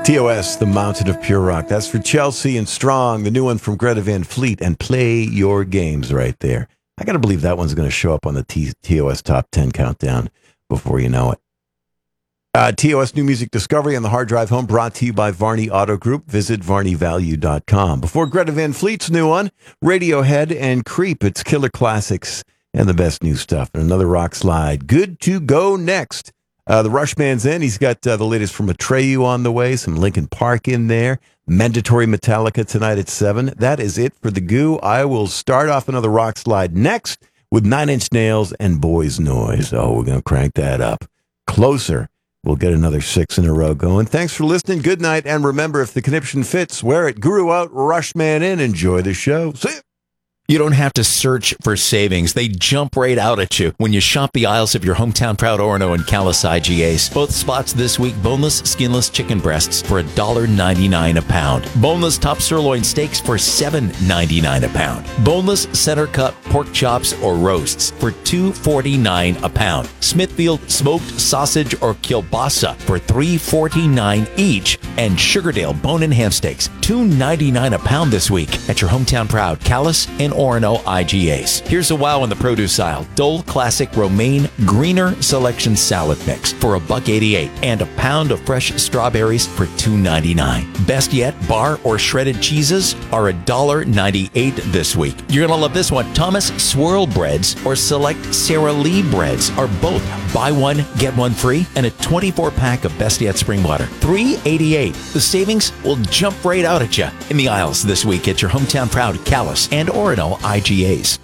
TOS, The Mountain of Pure Rock. That's for Chelsea and Strong, the new one from Greta Van Fleet, and Play Your Games right there. I got to believe that one's going to show up on the TOS Top 10 countdown before you know it. TOS New Music Discovery on the Hard Drive Home, brought to you by Varney Auto Group. Visit varneyvalue.com. Before Greta Van Fleet's new one, Radiohead and Creep. It's killer classics and the best new stuff. And another rock slide. Good to go next. The Rush Band's in. He's got the latest from Atreyu on the way, some Linkin Park in there. Mandatory Metallica tonight at 7. That is it for the Goo. I will start off another rock slide next with 9 Inch Nails and Boys Noise. Oh, we're going to crank that up. Closer. We'll get another 6 in a row going. Thanks for listening. Good night. And remember, if the conniption fits, wear it. Guru out, Rush Man in. Enjoy the show. See ya. You don't have to search for savings. They jump right out at you when you shop the aisles of your hometown proud Orono and Callis IGAs. Both spots this week, boneless, skinless chicken breasts for $1.99 a pound. Boneless top sirloin steaks for $7.99 a pound. Boneless center cut pork chops or roasts for $2.49 a pound. Smithfield smoked sausage or kielbasa for $3.49 each. And Sugardale bone and ham steaks, $2.99 a pound this week at your hometown proud Callis and Orono IGAs. Here's a wow in the produce aisle. Dole Classic Romaine Greener Selection Salad Mix for $1.88 and a pound of fresh strawberries for $2.99. Best yet, bar or shredded cheeses are $1.98 this week. You're going to love this one. Thomas Swirl Breads or select Sara Lee Breads are both buy one, get one free, and a 24-pack of Best Yet Spring Water. $3.88. The savings will jump right out at you in the aisles this week at your hometown proud Callis and Orono IGAs.